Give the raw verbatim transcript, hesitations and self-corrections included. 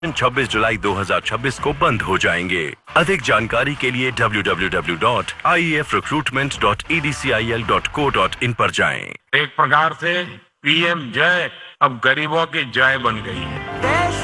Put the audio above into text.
छब्बीस जुलाई दो हज़ार छब्बीस को बंद हो जाएंगे। अधिक जानकारी के लिए W W W dot I E F recruitment dot E D C I L dot co dot in पर जाएं। एक प्रकार से पीएम जय अब गरीबों की जय बन गई है।